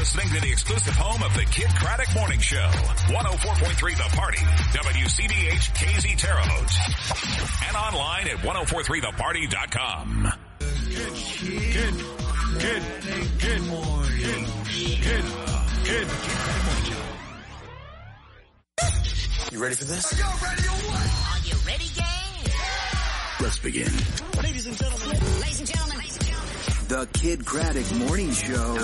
listening to the exclusive home of the Kid Craddock Morning Show. 104.3 The Party. WCDH KZ Terre Haute. And online at 1043theparty.com. Good morning. Good. You ready for this? Are y'all ready or what? Are you ready, gang? Let's begin. Ladies and gentlemen. Ladies and gentlemen. The Kid Craddock Morning Show.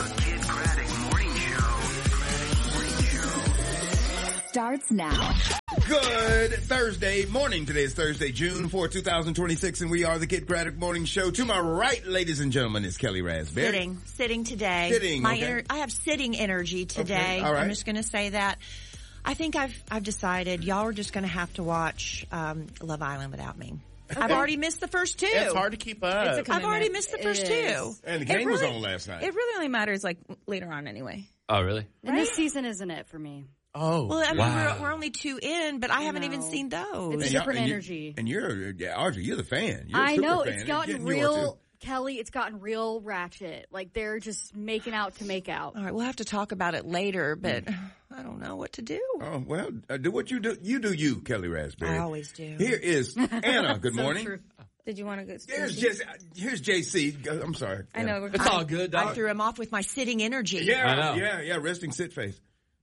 Starts now. Good Thursday morning. Today is Thursday, June 4, 2026, and we are the Kid Craddock Morning Show. To my right, ladies and gentlemen, is Kelly Raspberry. Sitting today. Sitting, okay. I have sitting energy today. Okay, all right. I'm just going to say that. I think I've decided y'all are just going to have to watch Love Island without me. Okay. I've already missed the first two. It's hard to keep up. I've already missed the first two. And the game was on last night. It really only matters like later on anyway. Oh, really? And this season isn't it for me. Oh, well, I mean, wow. we're only two in, but I haven't even seen those. It's different energy. And Audrey, you're the fan. You're I a super know. fan. It's gotten real, Kelly, it's gotten real ratchet. Like, they're just making out to make out. All right, we'll have to talk about it later, but I don't know what to do. Oh, well, do what you do. You do you, Kelly Raspberry. I always do. Here is Anna. Good morning. True. Did you want to go? Here's JC. I'm sorry. I know. It's all good. I threw him off with my sitting energy. Yeah, resting sit face.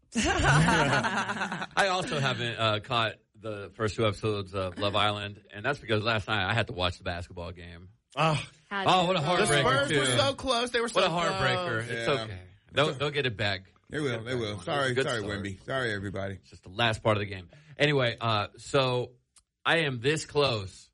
I also haven't caught the first two episodes of Love Island, and that's because last night I had to watch the basketball game. Ah. Oh, what a heartbreaker! The Spurs too. were so close. They were so What a heartbreaker! close. It's Yeah. okay. They'll get it back. They will. Sorry, Good sorry, start. Wemby. Sorry, everybody. It's just the last part of the game. Anyway, so I am this close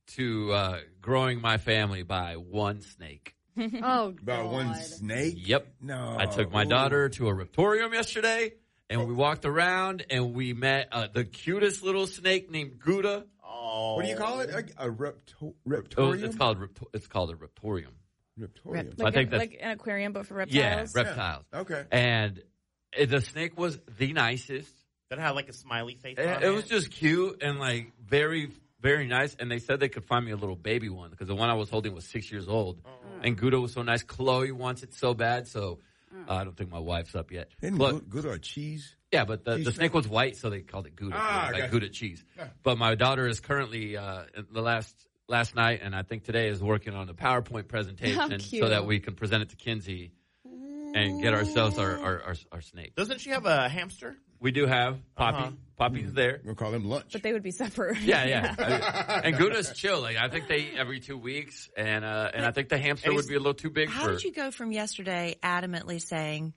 to growing my family by one snake. Oh, About God. one snake? Yep. No. I took my daughter to a reptorium yesterday, and we walked around, and we met the cutest little snake named Gouda. Oh. What do you call it? A Oh, reptorium? it's called a reptorium. Reptorium. Like, I think like an aquarium, but for Yeah, reptiles. reptiles. Okay. And the snake was the nicest. That had like a smiley face on It was just cute and like very, very nice. And they said they could find me a little baby one because the one I was holding was 6 years old. And Gouda was so nice. Chloe wants it so bad, so I don't think my wife's up yet. Isn't But Gouda cheese? yeah, but the Cheese snake was white, so they called it Gouda, Ah, like gotcha. Gouda cheese. Yeah. But my daughter is currently the last night, and I think today is working on a PowerPoint presentation so that we can present it to Kinsey and get ourselves our snake. Doesn't she have a hamster? We do have Poppy. Poppy's there. We'll call him lunch. But they would be separate. Yeah. And Gouda's chill. Like I think they every 2 weeks, and I think the hamster would be a little too big How for. did you go from yesterday adamantly saying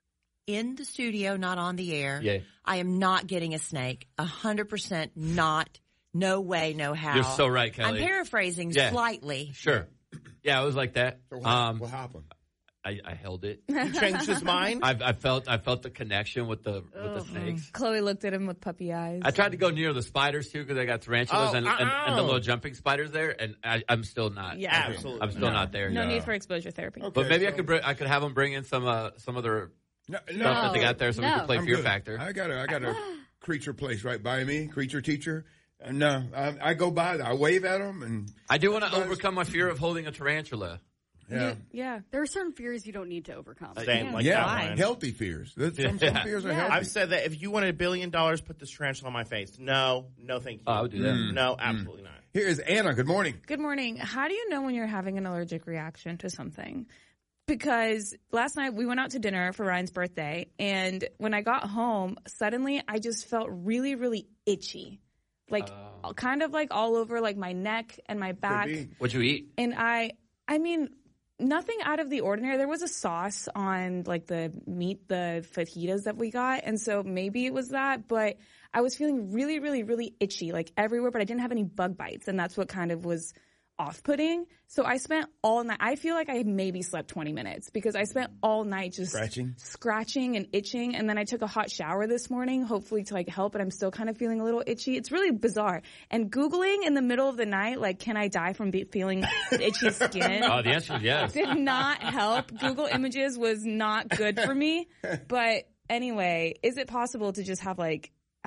in the studio, not on the air, Yeah. I am not getting a snake, 100% not, no way, no how. You're so right, Kelly. I'm paraphrasing Yeah. slightly. Sure. Yeah, it was like that. So what happened? I held it. He changed his mind? I felt the connection with the snakes. Chloe looked at him with puppy eyes. I tried to go near the spiders too because I got tarantulas and the little jumping spiders there, and I'm still not. Yeah. Absolutely. I'm still not there. No yet. need for exposure therapy. Okay, But maybe so- I could have them bring in some other No, stuff that they got there so we can play I'm Fear good. Factor. I got a creature place right by me, creature teacher. And I go by, I wave at them, and I do want to overcome my fear of holding a tarantula. Yeah. There are certain fears you don't need to overcome. Same, like yeah, that one. healthy fears. Some fears are healthy. I've said that if you wanted $1 billion, put this tarantula on my face. No, thank you. I would do that. No, absolutely not. Here is Anna. Good morning. Good morning. How do you know when you're having an allergic reaction to something? Because last night we went out to dinner for Ryan's birthday, and when I got home, suddenly I just felt really, really itchy. Like, kind of like all over like my neck and my back. What'd you eat? And I mean, nothing out of the ordinary. There was a sauce on like the meat, the fajitas that we got. And so maybe it was that, but I was feeling really, really, really itchy, like everywhere, but I didn't have any bug bites. And that's what kind of was off-putting. So I spent all night. I feel like I maybe slept 20 minutes because I spent all night just scratching and itching. And then I took a hot shower this morning, hopefully to like help, but I'm still kind of feeling a little itchy. It's really bizarre. And Googling in the middle of the night, like, can I die from feeling itchy skin? Oh, the answer is yes. Did not help. Google Images was not good for me. But anyway, is it possible to just have like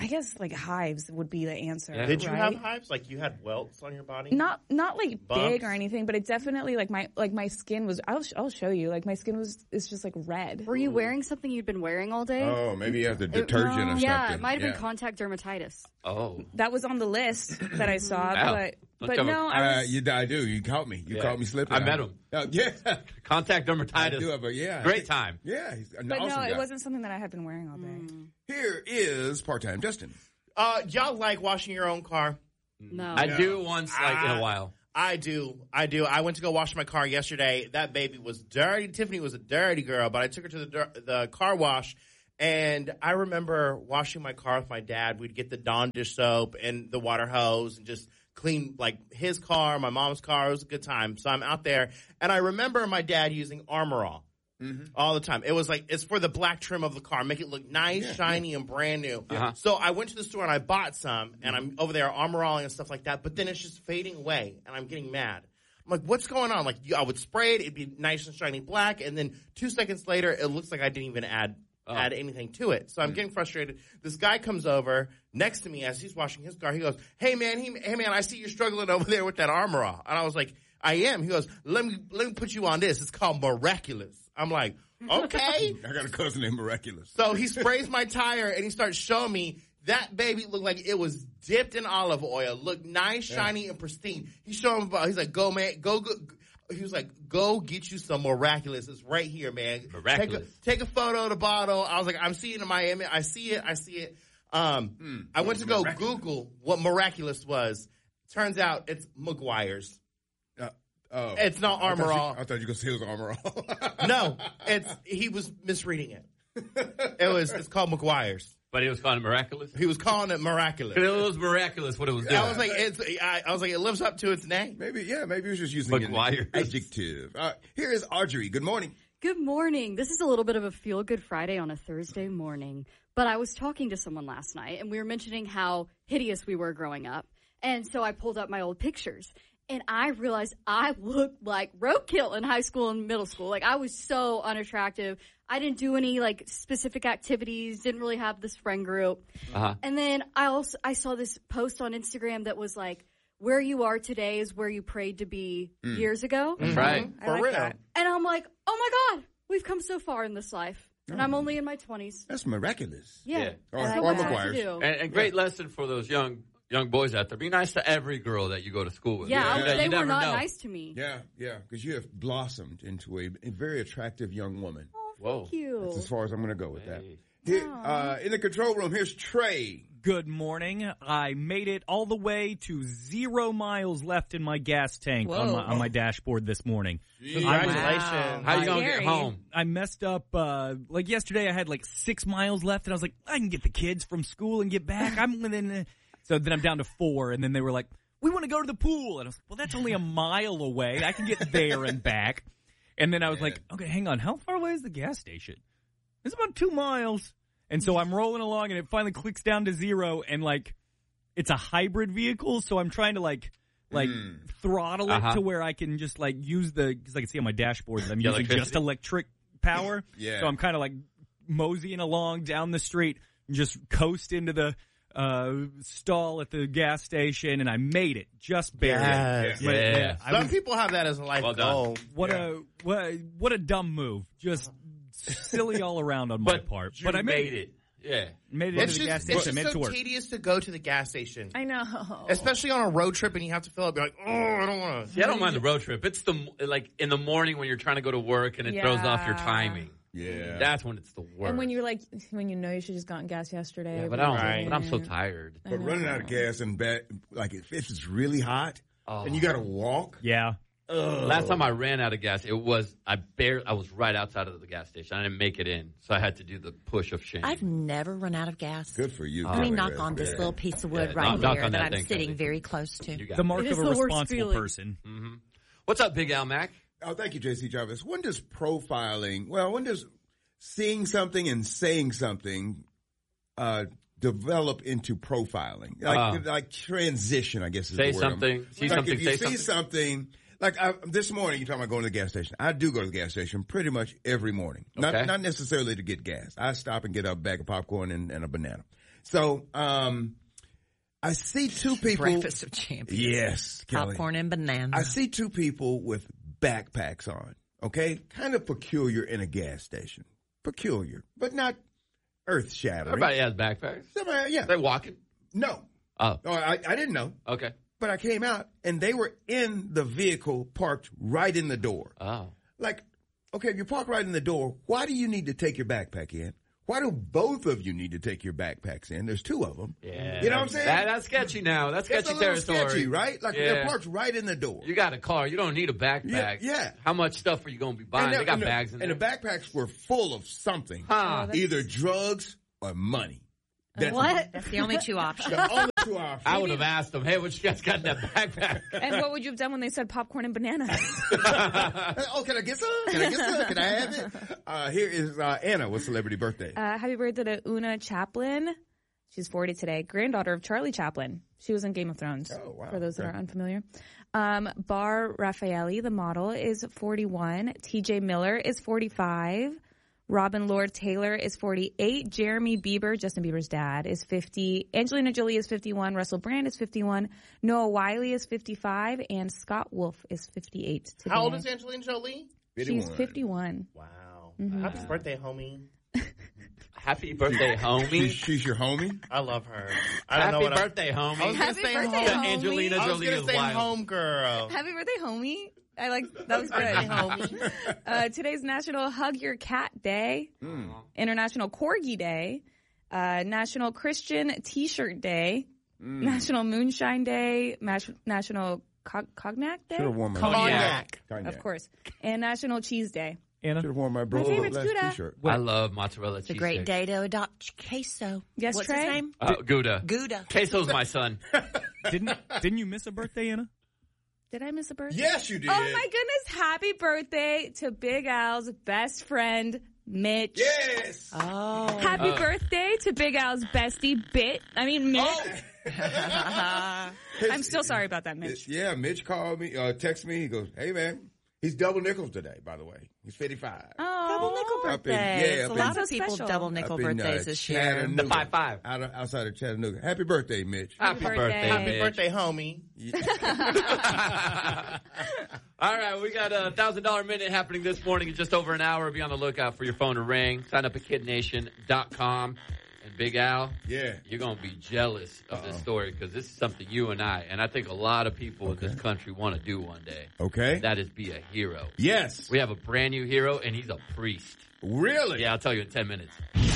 I guess like hives would be the answer. Yeah. Did you right? have hives? Like you had welts on your body? Not like Bumps? big or anything, but it definitely like my skin was. I'll show you. Like my skin it's just like red. Were you wearing something you'd been wearing all day? Oh, maybe you have the detergent or something. Yeah, it might have been contact dermatitis. Oh. That was on the list that I saw, Ow. but no, I was. I do. You caught me. You caught me slipping. I met him. Yeah. Contact dermatitis. I do have a, Great time. Yeah. He's an But awesome no, guy. it wasn't something that I had been wearing all day. Here is part-time Justin. Y'all like washing your own car? No. I do once, like, in a while. I do. I went to go wash my car yesterday. That baby was dirty. Tiffany was a dirty girl, but I took her to the car wash, and I remember washing my car with my dad. We'd get the Dawn dish soap and the water hose and just clean, like, his car, my mom's car. It was a good time. So I'm out there, and I remember my dad using Armor All. All the time. It was like, it's for the black trim of the car. Make it look nice, shiny, and brand new. So I went to the store and I bought some, and I'm over there armor-alling and stuff like that, but then it's just fading away, and I'm getting mad. I'm like, what's going on? Like, I would spray it, it'd be nice and shiny black, and then 2 seconds later, it looks like I didn't even add anything to it. So I'm getting frustrated. This guy comes over next to me as he's washing his car. He goes, hey man, I see you're struggling over there with that Armor All. And I was like, I am. He goes, let me put you on this. It's called Miraculous. I'm like, okay. I got a cousin named Miraculous. So he sprays my tire and he starts showing me that baby looked like it was dipped in olive oil, looked nice, shiny, and pristine. He's showing me, he's like, go man, go. He was like, go get you some Miraculous. It's right here, man. Miraculous. Take a photo of the bottle. I was like, I'm seeing it in my image. I see it. I went to go Google what Miraculous was. Turns out it's McGuire's. It's not Armor All. I thought you were going to say it was Armor All. No, he was misreading it. It's called McGuire's. But it was called Miraculous? He was calling it Miraculous. It was miraculous what it was doing. I was like, it lives up to its name. Maybe he was just using an adjective. Here is Audrey. Good morning. Good morning. This is a little bit of a feel-good Friday on a Thursday morning. But I was talking to someone last night, and we were mentioning how hideous we were growing up. And so I pulled up my old pictures. And I realized I looked like roadkill in high school and middle school. Like, I was so unattractive. I didn't do any, like, specific activities, didn't really have this friend group. And then I saw this post on Instagram that was like, where you are today is where you prayed to be years ago. That's right. I like that. And I'm like, oh my God, we've come so far in this life. And I'm only in my 20s. That's miraculous. Yeah. Or That's what I have McGuire's. to do. And great lesson for those young boys out there. Be nice to every girl that you go to school with. Yeah, they you were never not know. nice to me. Yeah, because you have blossomed into a very attractive young woman. Whoa. Thank you. That's as far as I'm going to go with that. Here, in the control room, here's Trey. Good morning. I made it all the way to 0 miles left in my gas tank on my dashboard this morning. Congratulations. How you going to get home? I messed up, like yesterday I had like 6 miles left and I was like, I can get the kids from school and get back. So then I'm down to 4 and then they were like, we want to go to the pool. And I was like, well, that's only a mile away. I can get there and back. And then I was like, okay, hang on. How far away is the gas station? It's about 2 miles. And so I'm rolling along and it finally clicks down to 0 and like it's a hybrid vehicle. So I'm trying to like throttle it to where I can just like use because I can see on my dashboard that I'm using just electric power. So I'm kind of like moseying along down the street and just coast into the stall at the gas station, and I made it just barely. Yeah. Some people have that as a life goal. What a dumb move. Just silly all around on my part. But I made it. Yeah. Made it to the gas station. It's just so tedious to go to the gas station. I know. Especially on a road trip and you have to fill up. You're like, oh, I don't want to. Yeah, I don't mind the road trip. It's in the morning when you're trying to go to work and it throws off your timing. Yeah. That's when it's the worst. And when you're like, when you know you should just gotten gas yesterday. Yeah, but I'm so tired. But running out of gas and like if it's really hot and you got to walk. Yeah. Last time I ran out of gas, I was right outside of the gas station. I didn't make it in, so I had to do the push of shame. I've never run out of gas. Good for you. Let me knock on this little piece of wood right here that I'm sitting very close to. The mark of a responsible person. Mm-hmm. What's up, Big Al Mac? Oh, thank you, JC Jarvis. When does when does seeing something and saying something develop into profiling? Like transition, I guess is the word. See something, if you say see something. Like this morning, you're talking about going to the gas station. I do go to the gas station pretty much every morning. Not necessarily to get gas. I stop and get a bag of popcorn and a banana. So, I see two people. Breakfast of Champions. Yes, Kelly. Popcorn and banana. I see two people with backpacks on. Okay, kind of peculiar in a gas station. Peculiar, but not earth-shattering. Everybody has backpacks. Somebody, yeah. They're walking? No. Oh. No, I didn't know. Okay. But I came out, and they were in the vehicle parked right in the door. Oh. Like, okay, if you park right in the door, why do you need to take your backpack in? Why do both of you need to take your backpacks in? There's two of them. Yeah. You know what I'm saying? That's sketchy now. That's sketchy territory. Sketchy, right? Like, yeah. they're parked right in the door. You got a car. You don't need a backpack. Yeah. How much stuff are you going to be buying? They got bags in there. And the backpacks were full of something. Huh. Either drugs or money. That's the only two options. The only two options. I would have asked them, hey, what you guys got in that backpack? And what would you have done when they said popcorn and bananas? Oh, can I get some? Can I have it? Here is Anna with celebrity birthday. Happy birthday to Una Chaplin. She's 40 today. Granddaughter of Charlie Chaplin. She was in Game of Thrones. Oh, wow. For those that are unfamiliar. Bar Raffaelli, the model, is 41. TJ Miller is 45. Robin Lord Taylor is 48. Jeremy Bieber, Justin Bieber's dad, is 50. Angelina Jolie is 51. Russell Brand is 51. Noah Wiley is 55. And Scott Wolf is 58 today. How old is Angelina Jolie? She's 51. Wow. Mm-hmm. Happy birthday, homie. Happy birthday, homie. She's your homie? I love her. I don't know what birthday, homie. I was going to say home. Angelina Jolie is wild. Home girl. Happy birthday, homie. I like that was good. Homie. Today's National Hug Your Cat Day, International Corgi Day, National Christian T-Shirt Day, National Moonshine Day, National Cognac Day. Should have worn my Cognac. Of course, and National Cheese Day. Anna? Should have worn my favorite's last Gouda. T-shirt. I love mozzarella cheese. It's a great day to adopt queso. Yes, What's Trey? his name? Gouda. Gouda. Queso's my son. Didn't you miss a birthday, Anna? Did I miss a birthday? Yes, you did. Oh my goodness! Happy birthday to Big Al's best friend, Mitch. Yes. Oh. Happy birthday to Big Al's bestie, Mitch. I'm still sorry about that, Mitch. Yeah, Mitch called me, texted me. He goes, "Hey man, he's double nickels today. By the way, he's 55. Double nickel birthday. Yeah, a lot of people double nickel birthdays this year. The 5-5. Outside of Chattanooga. Happy birthday, Mitch. Happy birthday, Happy Mitch. birthday, homie. All right, we got a $1,000 minute happening this morning in just over an hour. Be on the lookout for your phone to ring. Sign up at kidnation.com. And Big Al, yeah, you're going to be jealous of this story because this is something you and I think a lot of people in this country want to do one day. Okay. That is be a hero. Yes. We have a brand new hero, and he's a priest. Really? Yeah, I'll tell you in 10 minutes.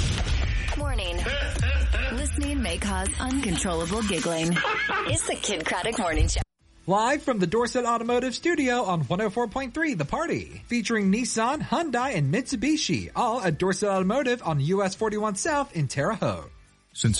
Morning. Listening may cause uncontrollable giggling. It's the Kid Craddock Morning Show. Live from the Dorset Automotive Studio on 104.3 The Party. Featuring Nissan, Hyundai, and Mitsubishi. All at Dorset Automotive on US 41 South in Terre Haute. Since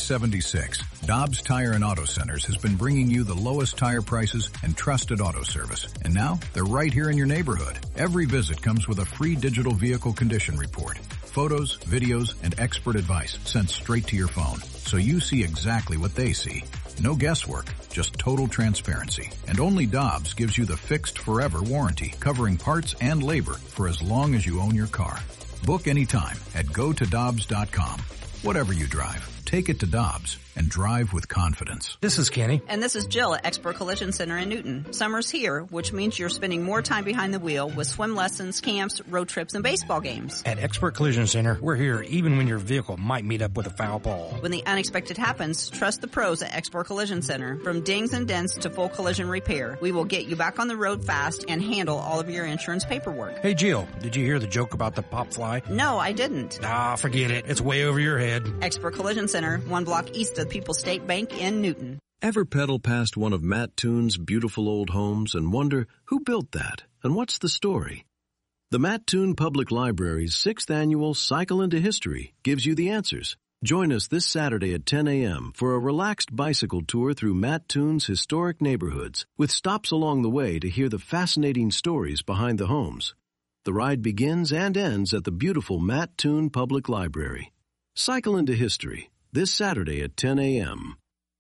1976, Dobbs Tire and Auto Centers has been bringing you the lowest tire prices and trusted auto service. And now, they're right here in your neighborhood. Every visit comes with a free digital vehicle condition report. Photos, videos, and expert advice sent straight to your phone. So you see exactly what they see. No guesswork, just total transparency. And only Dobbs gives you the fixed forever warranty, covering parts and labor for as long as you own your car. Book anytime at gotodobbs.com. Whatever you drive, take it to Dobbs and drive with confidence. This is Kenny. And this is Jill at Expert Collision Center in Newton. Summer's here, which means you're spending more time behind the wheel with swim lessons, camps, road trips, and baseball games. At Expert Collision Center, we're here even when your vehicle might meet up with a foul ball. When the unexpected happens, trust the pros at Expert Collision Center. From dings and dents to full collision repair, we will get you back on the road fast and handle all of your insurance paperwork. Hey Jill, did you hear the joke about the pop fly? No, I didn't. Ah, forget it. It's way over your head. Expert Collision Center, 1 block east of People's State Bank in Newton. Ever pedal past one of Matt Toon's beautiful old homes and wonder who built that and what's the story? The Matt Toon Public Library's 6th annual Cycle into History gives you the answers. Join us this Saturday at 10 a.m. for a relaxed bicycle tour through Matt Toon's historic neighborhoods with stops along the way to hear the fascinating stories behind the homes. The ride begins and ends at the beautiful Matt Toon Public Library. Cycle into History this Saturday at 10 a.m.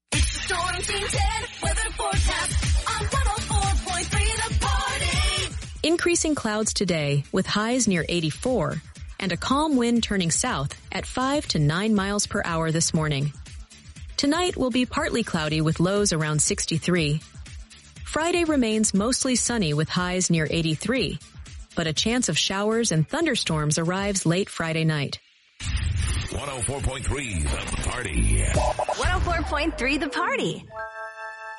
Storm Team 10 weather forecast on 104.3 The Party. Increasing clouds today with highs near 84. and a calm wind turning south at 5 to 9 miles per hour this morning. Tonight will be partly cloudy with lows around 63. Friday remains mostly sunny with highs near 83, but a chance of showers and thunderstorms arrives late Friday night. 104.3 The Party. 104.3 The Party.